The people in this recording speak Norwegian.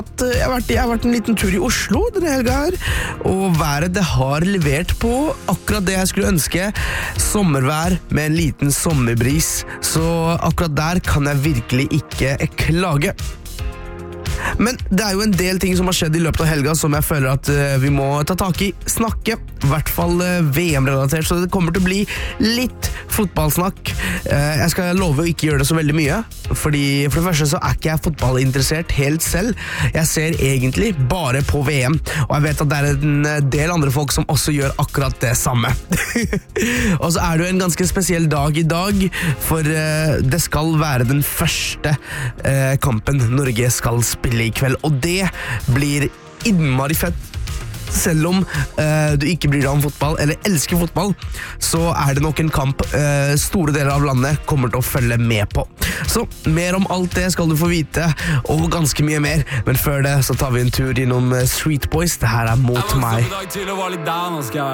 Jeg har vært en liten tur i Oslo denne helga her, og været det har levert på akkurat det jeg skulle ønske. Sommervær med en liten sommerbris, så akkurat der kan jeg virkelig ikke klage. Men det er jo en del ting som har skjedd i løpet av helga som jeg føler at vi må ta tak i, snakke, i hvert fall VM-relatert, så det kommer til å bli litt fotballsnakk. Jeg skal love å ikke gjøre det så veldig mye, fordi for det første så er ikke jeg fotballinteressert helt selv. Jeg ser egentlig bare på VM, og jeg vet at det er en del andre folk som også gjør akkurat det samme. Og så er det jo en ganske spesiell dag i dag, for det skal være den første kampen Norge skal spille i kveld, og det blir innmari fett. Selv om du ikke bryr deg om fotball, eller elsker fotball, så er det nok en kamp store deler av landet kommer til å følge med på. Så mer om alt det skal du få vite, og ganske mye mer. Men før det så tar vi en tur innom Street Boys. Det her er Mot meg.